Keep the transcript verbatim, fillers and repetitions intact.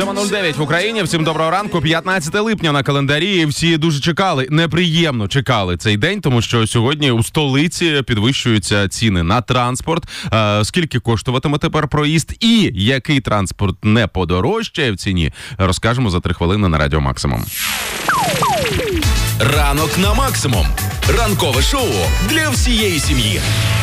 сьома нуль дев'ять в Україні. Всім доброго ранку. п'ятнадцяте липня на календарі. Всі дуже чекали, неприємно чекали цей день, тому що сьогодні у столиці підвищуються ціни на транспорт. Е, скільки коштуватиме тепер проїзд і який транспорт не подорожчає в ціні, розкажемо за три хвилини на Радіо Максимум. Ранок на Максимум. Ранкове шоу для всієї сім'ї.